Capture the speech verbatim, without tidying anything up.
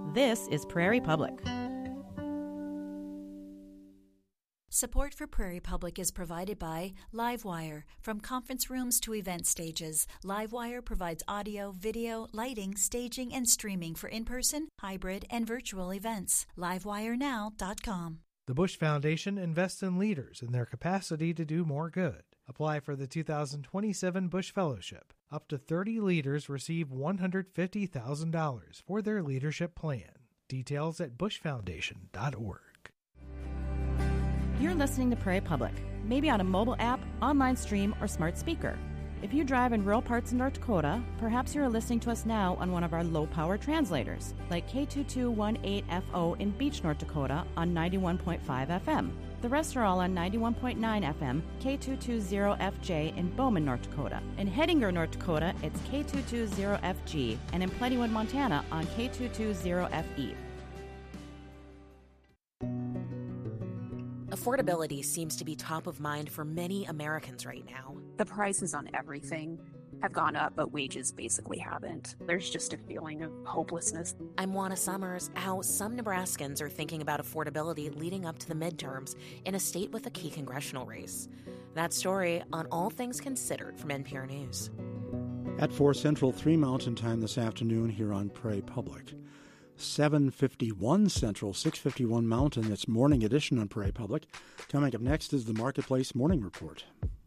This is Prairie Public. Support for Prairie Public is provided by Livewire. From conference rooms to event stages, Livewire provides audio, video, lighting, staging, and streaming for in-person, hybrid, and virtual events. livewire now dot com. The Bush Foundation invests in leaders in their capacity to do more good. Apply for the two thousand twenty-seven Bush Fellowship. Up to thirty leaders receive one hundred fifty thousand dollars for their leadership plan. Details at bush foundation dot org. You're listening to Prairie Public, maybe on a mobile app, online stream, or smart speaker. If you drive in rural parts of North Dakota, perhaps you are listening to us now on one of our low-power translators, like K two two one eight F O in Beach, North Dakota on ninety-one point five F M. The rest are all on ninety-one point nine F M, K two two zero F J in Bowman, North Dakota. In Hettinger, North Dakota, it's K two two zero F G, and in Plentywood, Montana on K two two zero F E. Affordability seems to be top of mind for many Americans right now. The prices on everything have gone up, but wages basically haven't. There's just a feeling of hopelessness. I'm Juana Summers. How some Nebraskans are thinking about affordability leading up to the midterms in a state with a key congressional race. That story on All Things Considered from N P R News. At four Central, three Mountain Time this afternoon here on Prairie Public. seven fifty-one Central, six fifty-one Mountain. It's Morning Edition on Prairie Public. Coming up next is the Marketplace Morning Report.